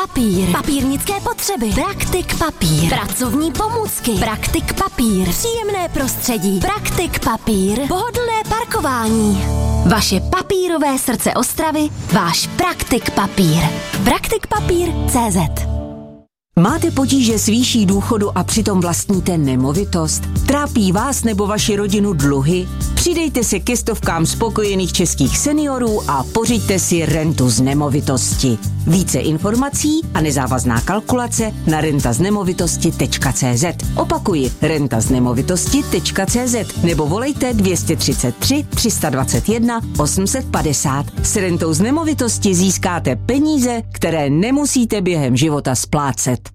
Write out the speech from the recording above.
papír, papírnické potřeby, Praktik papír, pracovní pomůcky, Praktik papír, příjemné prostředí, Praktik papír, pohodlné parkování. Vaše papírové srdce Ostravy, váš Praktik papír. Praktikpapír.cz. Máte potíže s výší důchodu a přitom vlastníte nemovitost? Trápí vás nebo vaši rodinu dluhy? Přidejte se ke stovkám spokojených českých seniorů a pořiďte si rentu z nemovitosti. Více informací a nezávazná kalkulace na rentaznemovitosti.cz. Opakuji, rentaznemovitosti.cz nebo volejte 233 321 850. S rentou z nemovitosti získáte peníze, které nemusíte během života splácet.